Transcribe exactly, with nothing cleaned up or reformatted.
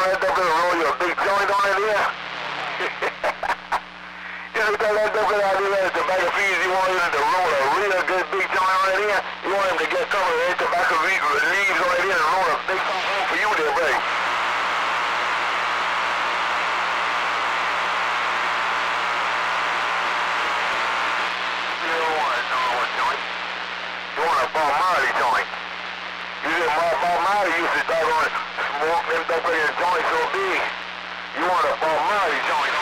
that dope gonna roll you a big joint on it here? You know, tell that dope out here at Tobacco Fields, you want him to roll a real good big joint on it here? You want him to get some of that tobacco leaves on it here and roll a big one for you there, buddy. You don't want a normal joint. You want a Bob Marley joint. You didn't want Bob Marley used to doggone smoke them dope in joints so big. You want a Bob Marley joint.